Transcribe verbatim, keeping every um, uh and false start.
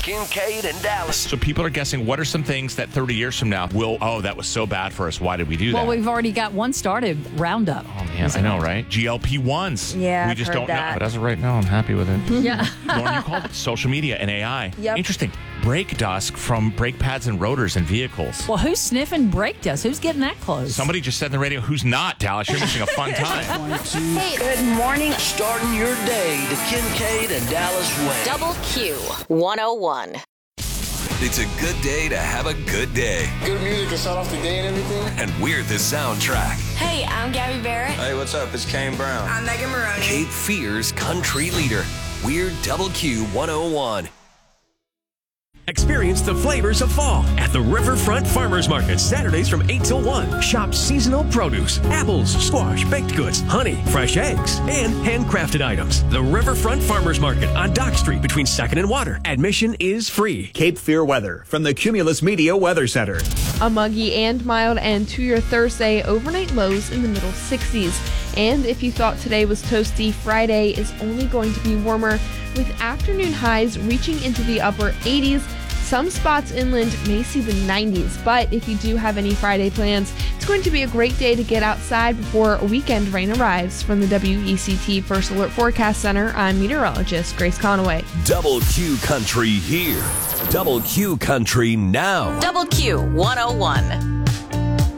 Kincaid and Dallas. So people are guessing what are some things that thirty years from now will, oh, that was so bad for us. Why did we do Well, that? we've already got one started, Roundup. Oh, man, I know, right? G L P ones. Yeah, We I've just heard don't that. know. But as of right now, I'm happy with it. Yeah. Lauren, you called it social media and A I. Yep. Interesting. Brake dust from brake pads and rotors in vehicles. Well, who's sniffing brake dust? Who's getting that close? Somebody just said on the radio, who's not, Dallas? You're missing a fun time. Hey, Good morning. Starting your day the Kincaid and Dallas way. Double Q one oh one. It's a good day to have a good day. Good music to start off the day and everything. And we're the soundtrack. Hey, I'm Gabby Barrett. Hey, what's up? It's Kane Brown. I'm Megan Maroney. Cape Fear's country leader. We're Double Q one oh one. Experience the flavors of fall at the Riverfront Farmers Market, Saturdays from eight till one. Shop seasonal produce, apples, squash, baked goods, honey, fresh eggs, and handcrafted items. The Riverfront Farmers Market on Dock Street between second and Water. Admission is free. Cape Fear weather from the Cumulus Media Weather Center. A muggy and mild end to your Thursday, overnight lows in the middle sixties. And if you thought today was toasty, Friday is only going to be warmer with afternoon highs reaching into the upper eighties. Some spots inland may see the nineties, but if you do have any Friday plans, it's going to be a great day to get outside before weekend rain arrives. From the W E C T First Alert Forecast Center, I'm meteorologist Grace Conaway. Double Q Country here. Double Q Country now. Double Q one oh one.